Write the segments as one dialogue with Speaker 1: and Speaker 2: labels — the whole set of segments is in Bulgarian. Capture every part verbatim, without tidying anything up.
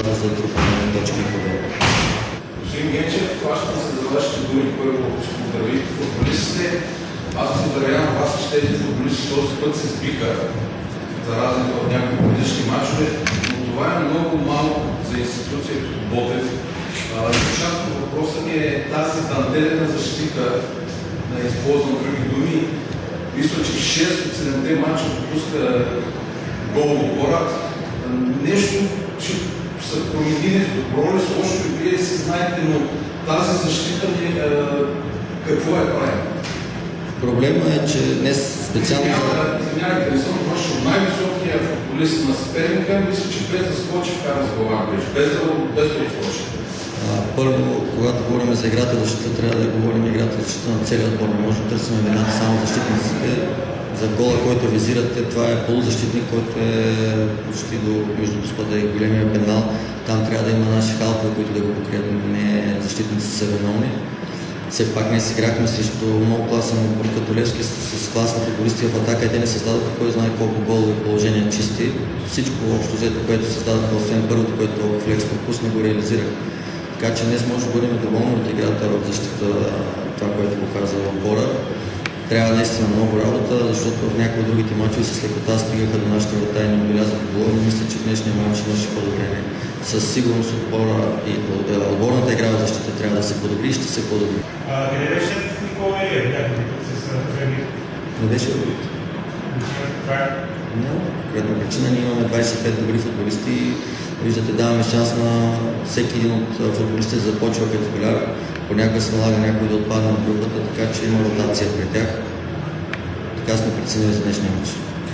Speaker 1: играта за трупане на точки и победа.
Speaker 2: Господин Генчев, плащам се за вашите думи, първо ще поздравите футболистите. Аз поздравявам вас, че тези футболисти този път се сбиха, за разлика от някои предишни мачове, но това е много малко за институция като Ботев. Част от въпроса ми е тази дантелена защита, да използвам други думи. Мисля, че шест от седемте мача допуска гол отбора. Нещо, че са променили с добро ли, с лошо и вие си знаете, но тази защита ни е, какво е правилно?
Speaker 1: Проблема е, че днес специално...
Speaker 2: Извинявайте, не съм вършил най-високия футболист на съперника, мисля, че без да скочи вкара с глава, без да, без да отскочи.
Speaker 1: Първо, когато говорим за играта защита, трябва да говорим играта защита на целия отбор. Не може да търсим вината само защитниците. За гола, който визирате, това е полузащитник, който е почти до между господа и големия пенал. Там трябва да има наши халфове, които да го покрият. Не защитници са виновни. Все пак ние си играхме срещу много класен отбор като Левски с, с класни футболисти в атака и те не създадоха кой знае колко голови положения чисти. Всичко общо взето, което създадоха, освен първото, което Флекс пропусна, го реализирах. Така че днес може да бъдем доволни от играта в защита, това, което го каза отбора. Трябва наистина много работа, защото в някои от другите мачове с лекота стигаха до нашите врата и не отбелязаха гол. Мисля, че в днешния мач имаше подобрение. Със сигурност отбора и отборната игра в защита трябва да се подобри и ще се подобри.
Speaker 3: Къде беше Никола Илиев? Някакви се са трени?
Speaker 1: Не беше добри. Няма конкретна причина. Ние имаме двадесет и пет добри футболисти и виждате, даваме шанс на всеки един от футболистите да започва като титуляр. Понякога се налага някой да отпадне от групата, така че има ротация при тях. Така сме преценили за днешния мач.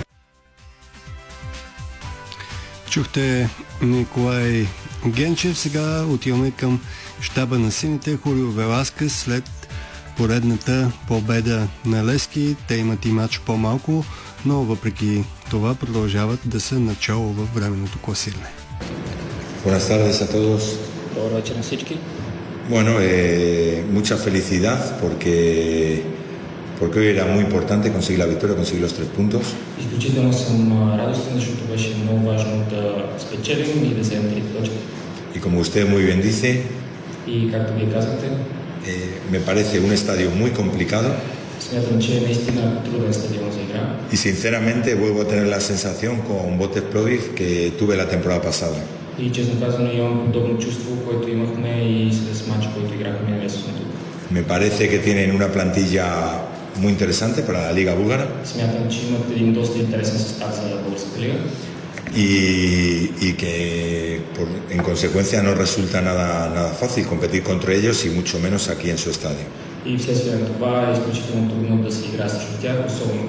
Speaker 4: Чухте Николай Генчев. Сега отиваме към щаба на сините. Хорио Веласкес след поредната победа на Левски. Те имат и мач по-малко, но въпреки това продължават да са начало във временното класиране.
Speaker 5: Buenas tardes a todos.
Speaker 1: Добър вечер на всички.
Speaker 5: Bueno, eh, mucha felicidad porque, porque hoy era muy importante conseguir la victoria, conseguir los tres puntos.
Speaker 6: Изключително съм радостен, защото беше много важно да спечелим и да вземем трите точки.
Speaker 5: Y como usted muy bien dice,
Speaker 6: и както вие казахте,
Speaker 5: eh, me parece un estadio muy complicado.
Speaker 6: Смятам, че е наистина труден стадион за игра.
Speaker 5: Y sinceramente vuelvo a tener la sensación con Ботев Пловдив que tuve la temporada pasada.
Speaker 6: И честно казано имам подобно чувство, което имахме и с матча, който играхме лесното.
Speaker 5: Me parece que tienen una plantilla muy interesante para la Liga Búlgara.
Speaker 6: Смятам, че имат един доста интересен състав за българската лига.
Speaker 5: Y, y que por, en consecuencia no resulta nada, nada fácil competir contra ellos y mucho menos aquí en su estadio.
Speaker 6: И вследствие на това е изключително трудно да се игра срещу тях, особено